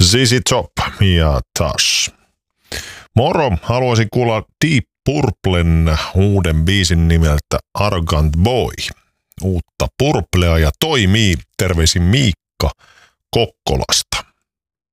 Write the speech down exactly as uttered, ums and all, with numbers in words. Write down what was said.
Z Z Top ja taas. Moro, haluaisin kuulla Deep Purplen uuden biisin nimeltä Arrogant Boy. Uutta Purplea ja toimii. Terveisin Miikka Kokkolasta.